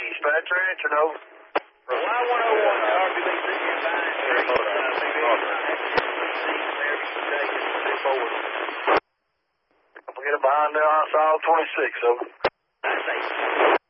Dispatch Ranch or no? Y101 to RBBC in Vine Street. I'm getting behind there on South 26, over.